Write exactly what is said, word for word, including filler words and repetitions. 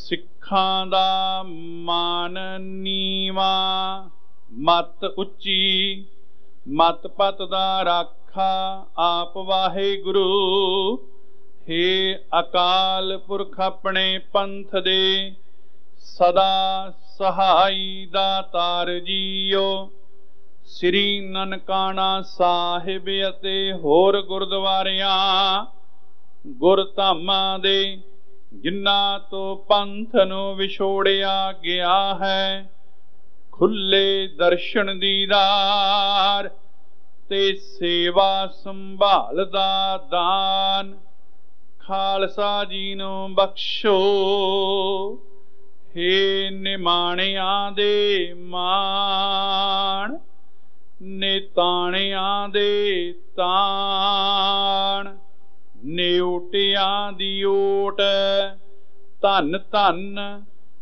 ਸਿੱਖਾਂ ਦਾ ਮਾਨ ਨੀਵਾ, ਮਤ ਉੱਚੀ ਮਤ ਪਤ ਦਾ ਰਾਖਾ ਆਪ ਵਾਹਿਗੁਰੂ। ਹੇ ਅਕਾਲ ਪੁਰਖ ਆਪਣੇ ਪੰਥ ਦੇ ਸਦਾ ਸਹਾਈ ਦਾਤਾਰ ਜੀਓ। ਸ੍ਰੀ ਨਨਕਾਣਾ ਸਾਹਿਬ ਅਤੇ ਹੋਰ ਗੁਰਦੁਆਰਿਆਂ ਗੁਰਧਾਮਾਂ ਦੇ ਜਿਨ੍ਹਾਂ ਤੋਂ ਪੰਥ ਨੂੰ ਵਿਛੋੜਿਆ ਗਿਆ ਹੈ, ਖੁੱਲੇ ਦਰਸ਼ਨ ਦੀਦਾਰ ਤੇ ਸੇਵਾ ਸੰਭਾਲ ਦਾ ਦਾਨ ਖਾਲਸਾ ਜੀ ਨੂੰ ਬਖਸ਼ੋ। ਹੇ ਨਿਮਾਣਿਆਂ ਦੇ ਮਾਣ, ਨਿਤਾਣਿਆਂ ਦੇ ਤਾਣ, ਨਿਉਟਿਆਂ ਦੀ ਓਟ, ਧੰਨ ਧੰਨ